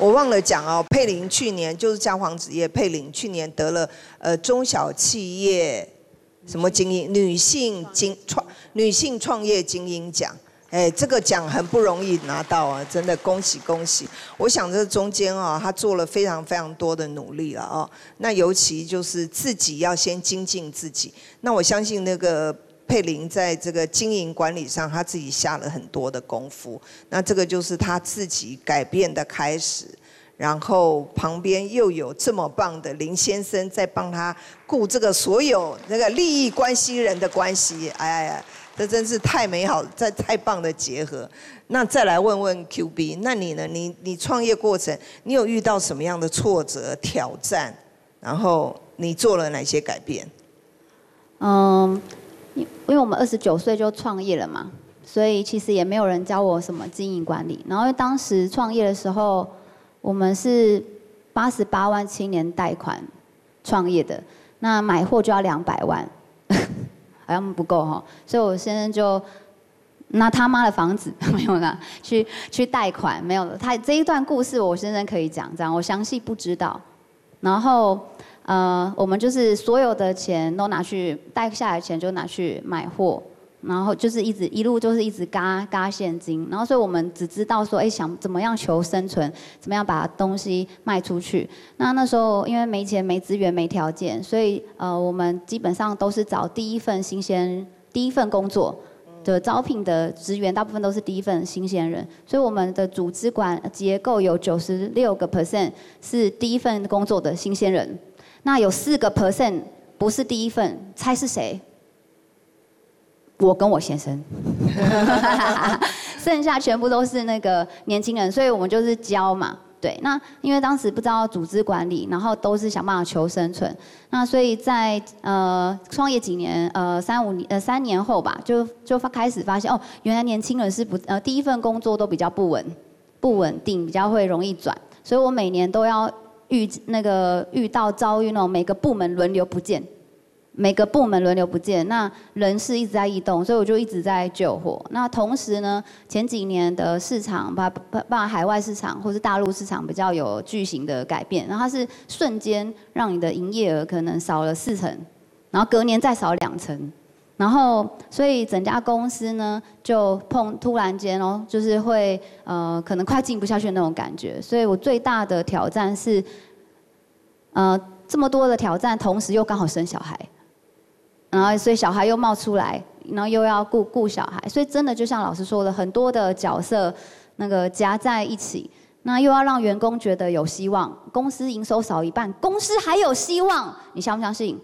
我忘了讲哦，佩玲去年就是嘉煌纸业，佩玲去年得了中小企业什么精英女性创业精英奖。哎，这个奖很不容易拿到啊，真的恭喜恭喜！我想这中间啊，他做了非常非常多的努力了哦。那尤其就是自己要先精进自己。那我相信那个佩玲在这个经营管理上，他自己下了很多的功夫。那这个就是他自己改变的开始。然后旁边又有这么棒的林先生在帮他顾这个所有那个利益关系人的关系，哎呀。这真是太美好，太棒的结合。那再来问问 QB， 那你呢？你创业过程，你有遇到什么样的挫折、挑战？然后你做了哪些改变？ 因为我们29岁就创业了嘛，所以其实也没有人教我什么经营管理。然后当时创业的时候，我们是88万青年贷款创业的，那买货就要200万。好像不够哈，所以我先生就拿他妈的房子没有啦，去贷款没有了。他这一段故事我先生可以讲，这样我详细不知道。然后我们就是所有的钱都拿去贷下来的钱就拿去买货，然后就是一路就是一直嘎现金，然后所以我们只知道说，想怎么样求生存，怎么样把东西卖出去。那时候因为没钱、没资源、没条件，所以我们基本上都是找第一份工作的招聘的职员，大部分都是第一份新鲜人，所以我们的组织结构有96% 是第一份工作的新鲜人，那有4% 不是第一份，猜是谁？我跟我先生，剩下全部都是那个年轻人，所以我们就是教嘛。对，那因为当时不知道组织管理，然后都是想办法求生存，那所以在创业几年3年后吧，就开始发现哦，原来年轻人是第一份工作都比较不稳定，比较会容易转，所以我每年都要遭遇那种每个部门轮流不见。那人事一直在异动，所以我就一直在救火。那同时呢，前几年的市场，包括海外市场或是大陆市场比较有巨型的改变，然后它是瞬间让你的营业额可能少了4成，然后隔年再少2成，然后所以整家公司呢就突然间就是会可能快进不下去的那种感觉。所以我最大的挑战是这么多的挑战，同时又刚好生小孩。然后，所以小孩又冒出来，然后又要顾小孩，所以真的就像老师说的，很多的角色夹在一起，那又要让员工觉得有希望。公司营收少一半，公司还有希望，你相不相信？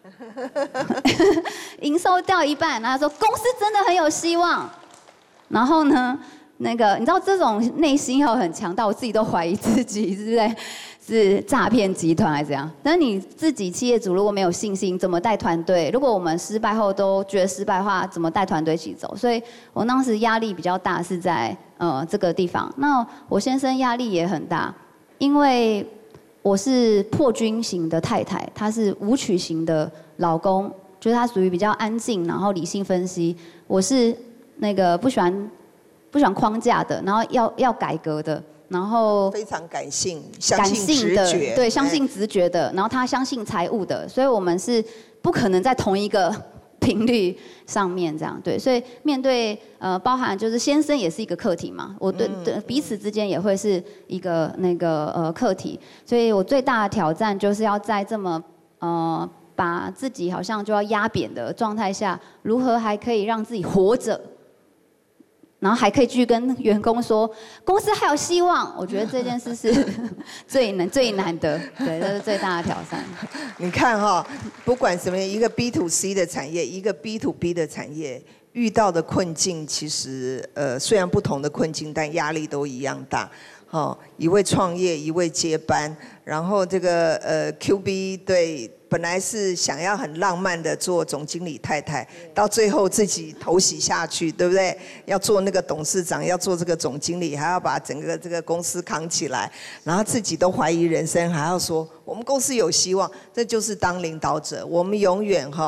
营收掉一半，然后说公司真的很有希望。然后呢，你知道这种内心要很强大，我自己都怀疑自己是诈骗集团还是怎样？但是你自己企业主如果没有信心，怎么带团队？如果我们失败后都觉得失败的话，怎么带团队一起走？所以我当时压力比较大，是在这个地方。那我先生压力也很大，因为我是破军型的太太，他是武曲型的老公，就是他属于比较安静，然后理性分析。我是不喜欢框架的，然后要改革的。然后非常感性直觉， 对，相信直觉的。然后他相信财务的，所以我们是不可能在同一个频率上面这样。对，所以面对包含就是先生也是一个课题嘛，我对彼此之间也会是一个课题。所以我最大的挑战就是要在这么把自己好像就要压扁的状态下，如何还可以让自己活着。然后还可以继续跟员工说，公司还有希望。我觉得这件事是最难的，对，这是最大的挑战。 你看哈，不管什么一个 B to C 的产业，一个 B to B 的产业，遇到的困境其实虽然不同的困境，但压力都一样大。一位创业，一位接班，然后这个QB 对。本来是想要很浪漫的做总经理太太，到最后自己头洗下去，对不对？要做那个董事长，要做这个总经理，还要把整个这个公司扛起来，然后自己都怀疑人生，还要说我们公司有希望，这就是当领导者。我们永远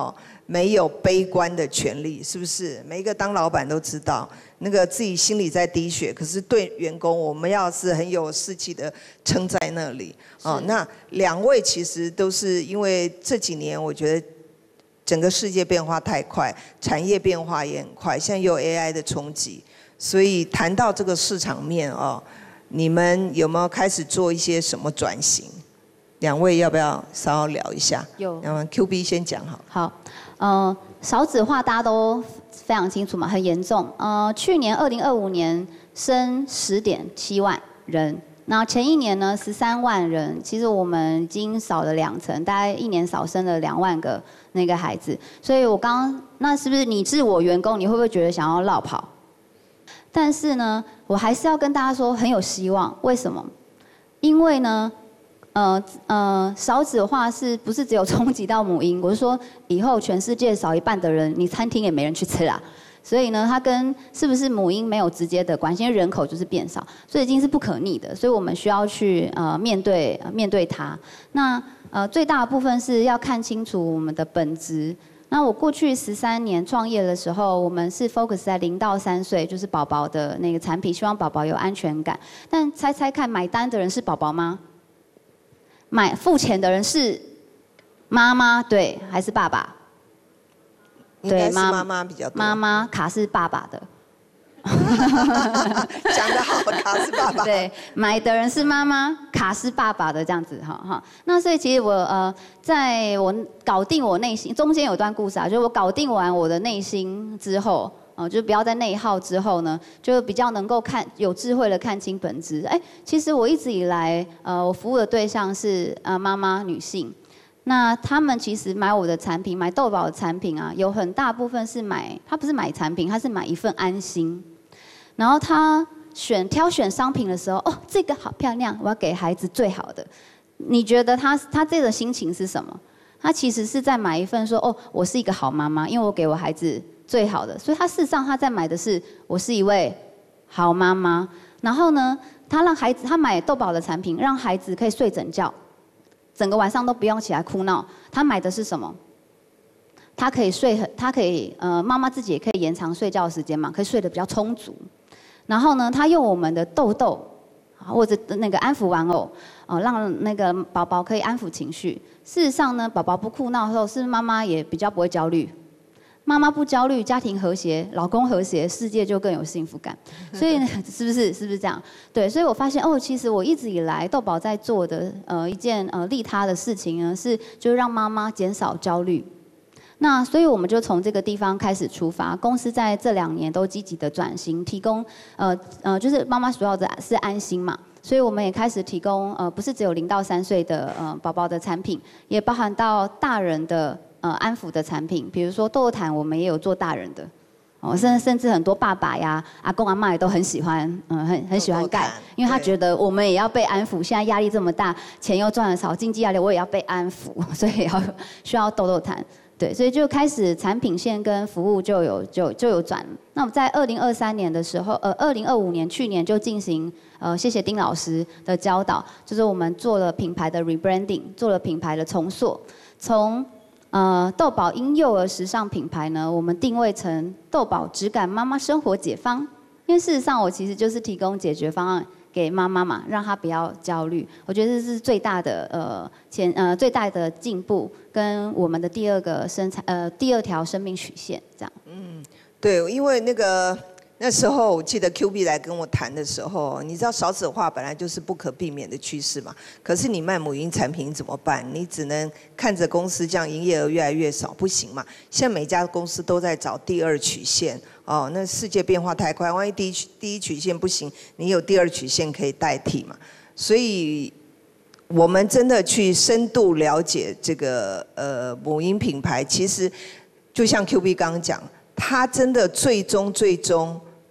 没有悲观的权利，是不是？每一个当老板都知道，那个自己心里在滴血，可是对员工，我们要是很有士气的撑在那里。哦，那2位其实都是因为这几年，我觉得整个世界变化太快，产业变化也很快，现在又有 AI 的冲击，所以谈到这个市场面哦，你们有没有开始做一些什么转型？2位要不要稍微聊一下？ 有。 QB 先讲好。 好，少子化大家都非常清楚嘛，很严重。去年2025年生10.7万人，那前一年呢13万人，其实我们已经少了2成，大概1年少生了2万个那个孩子。所以我那是不是你是我员工，你会不会觉得想要落跑？但是呢，我还是要跟大家说很有希望。为什么？因为呢。少子化是不是只有冲击到母婴？我是说，以后全世界少1半的人，你餐厅也没人去吃啦。所以呢，它跟是不是母婴没有直接的关系，因为人口就是变少，所以已经是不可逆的。所以我们需要去面对它。那最大的部分是要看清楚我们的本质。那我过去13年创业的时候，我们是 focus 在0到3岁，就是宝宝的那个产品，希望宝宝有安全感。但猜猜看，买单的人是宝宝吗？付钱的人是妈妈，对，还是爸爸？ 应该是妈妈比较多。 妈妈卡是爸爸的。 讲得好，卡是爸爸。 对，买的人是妈妈，卡是爸爸的这样子哈。那所以其实我在我搞定我内心，中间有段故事啊，就是我搞定完我的内心之后。就不要在内耗之后呢，就比较能够有智慧的看清本质。其实我一直以来，我服务的对象是妈妈女性，那他们其实买我的产品，买豆宝的产品啊，有很大部分是他不是买产品，他是买一份安心。然后他挑选商品的时候，这个好漂亮，我要给孩子最好的。你觉得他这个心情是什么？他其实是在买一份说，我是一个好妈妈，因为我给我孩子最好的，所以他事实上他在买的是我是一位好妈妈。然后呢，他买豆宝的产品，让孩子可以睡整觉，整个晚上都不用起来哭闹。他买的是什么？他可以妈妈自己也可以延长睡觉的时间嘛，可以睡得比较充足。然后呢，他用我们的豆豆或者那个安抚玩偶，让那个宝宝可以安抚情绪。事实上呢，宝宝不哭闹的时候，是妈妈也比较不会焦虑。妈妈不焦虑，家庭和谐，老公和谐，世界就更有幸福感。所以是不是这样？对，所以我发现其实我一直以来豆宝在做的一件利他的事情呢，就是让妈妈减少焦虑。那所以我们就从这个地方开始出发，公司在这2年都积极的转型，提供就是妈妈主要的是安心嘛，所以我们也开始提供不是只有0到3岁的宝宝的产品，也包含到大人的安抚的产品，比如说豆豆毯，我们也有做大人的，甚至很多爸爸呀、阿公阿嬷也都很喜欢，很喜欢盖，因为他觉得我们也要被安撫，现在压力这么大，钱又赚得少，经济压力我也要被安抚，所以需要豆豆毯。对，所以就开始产品线跟服务就有转。那我们在2023年的时候，2025年去年就进行谢谢丁老师的教导，就是我们做了品牌的 rebranding， 做了品牌的重塑，从豆宝婴幼儿时尚品牌呢，我们定位成豆宝质感妈妈生活解方，因为事实上我其实就是提供解决方案给妈妈嘛，让她不要焦虑。我觉得这是最大的最大的进步，跟我们的第二条生命曲线这样。 对，因为那时候我记得 QB 来跟我谈的时候，你知道少子化本来就是不可避免的趋势嘛。可是你卖母婴产品怎么办？你只能看着公司这样营业额越来越少，不行嘛。现在每家公司都在找第2曲线，那世界变化太快，万一第一曲线不行，你有第2曲线可以代替嘛。所以我们真的去深度了解这个母婴品牌，其实就像 QB 刚刚讲，它真的最终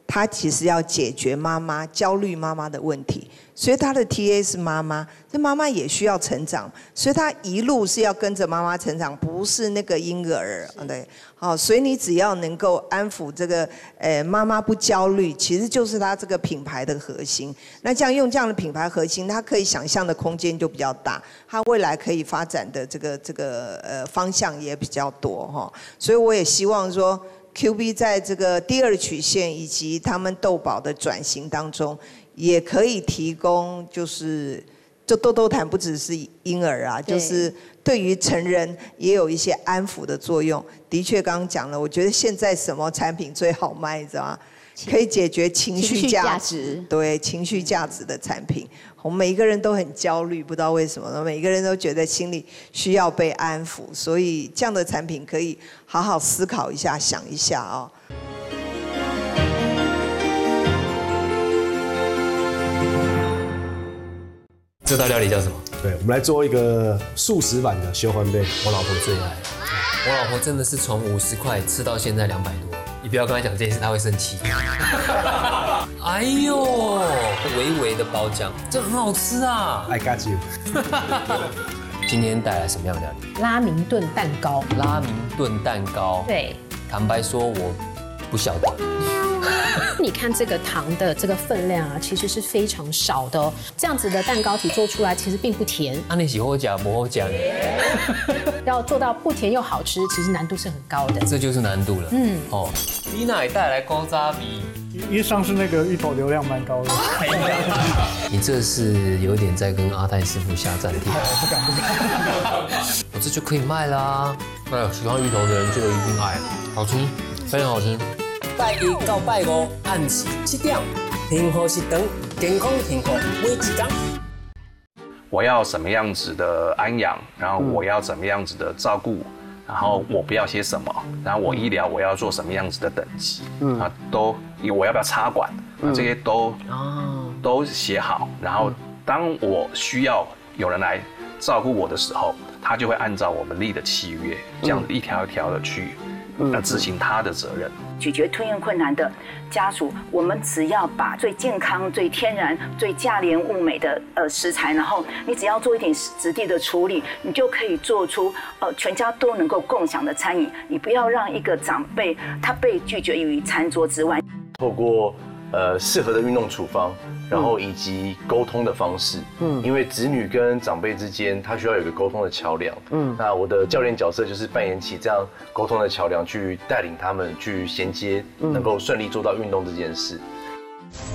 他其实要解决妈妈焦虑妈妈的问题，所以他的 TA 是妈妈，这妈妈也需要成长，所以他一路是要跟着妈妈成长，不是那个婴儿，对，好，所以你只要能够安抚这个妈妈不焦虑，其实就是他这个品牌的核心。那这样用这样的品牌核心，他可以想象的空间就比较大，他未来可以发展的这个方向也比较多哈，所以我也希望说。QB 在这个第二曲线以及他们豆宝的转型当中，也可以提供就豆豆谈不只是婴儿啊，就是对于成人也有一些安抚的作用。的确，刚刚讲了，我觉得现在什么产品最好卖，你知道吗？可以解决情绪价值，对情绪价值的产品。我们每一个人都很焦虑，不知道为什么，每一个人都觉得心里需要被安抚，所以这样的产品可以好好思考一下，想一下啊。 这道料理叫什么？ 对，我们来做一个素食版的修欢贝， 我老婆最爱。我老婆真的是从50块吃到现在200多。你不要跟她讲这件事，她会生气。哎呦，微微的包浆，这很好吃啊 ！I got you 。 今天带来什么样的料理？ 拉明顿蛋糕。 拉明顿蛋糕。 对。 坦白说，我不晓得。 你看这个糖的这个分量啊，其实是非常少的哦。这样子的蛋糕体做出来，其实并不甜。 啊，你喜欢讲不好讲？ 要做到不甜又好吃，其实难度是很高的。 这就是难度了。哦，你哪里带来高渣米？ 因为上次那个芋头流量蛮高的。 你这是有点在跟阿泰师傅下战帖。 不敢。 我这就可以卖啦。哎呦，喜欢芋头的人就一定爱，好吃，非常好吃。拜一到拜五按时7点，幸福是长，健康幸福每一天。 我要什么样子的安养，然后我要怎么样子的照顾，然后我不要些什么，然后我医疗我要做什么样子的等级，啊，我要不要插管，这些都写好，然后当我需要有人来照顾我的时候，他就会按照我们立的契约，这样子一条一条的去执行他的责任。 咀嚼吞咽困难的家属，我们只要把最健康、最天然、最价廉物美的食材，然后你只要做一点质地的处理，你就可以做出全家都能够共享的餐饮。你不要让一个长辈他被拒绝于餐桌之外。 透过适合的运动处方，然后以及沟通的方式，因为子女跟长辈之间，他需要有一个沟通的桥梁，那我的教练角色就是扮演起这样沟通的桥梁，去带领他们去衔接，能够顺利做到运动这件事。